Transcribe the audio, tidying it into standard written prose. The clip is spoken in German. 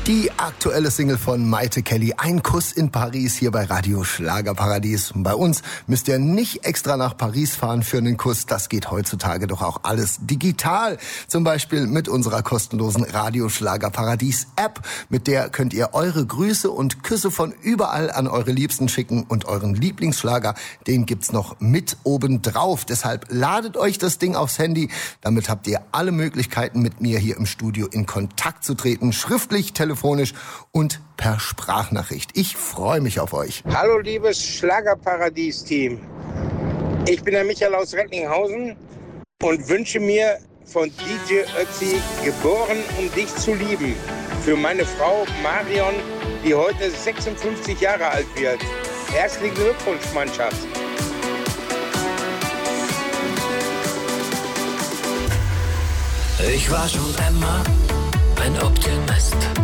Die aktuelle Single von Mayte Kelly, Ein Kuss in Paris, hier bei Radio Schlagerparadies. Und bei uns müsst ihr nicht extra nach Paris fahren für einen Kuss. Das geht heutzutage doch auch alles digital. Zum Beispiel mit unserer kostenlosen Radio Schlagerparadies App. Mit der könnt ihr eure Grüße und Küsse von überall an eure Liebsten schicken. Und euren Lieblingsschlager, den gibt's noch mit oben drauf. Deshalb ladet euch das Ding aufs Handy. Damit habt ihr alle Möglichkeiten, mit mir hier im Studio in Kontakt zu treten. Schriftlich, telefonisch und per Sprachnachricht. Ich freue mich auf euch. Hallo liebes Schlagerparadies-Team. Ich bin der Michael aus Recklinghausen und wünsche mir von DJ Ötzi Geboren, um dich zu lieben. Für meine Frau Marion, die heute 56 Jahre alt wird. Herzlichen Glückwunsch, mein Schatz. Ich war schon immer ein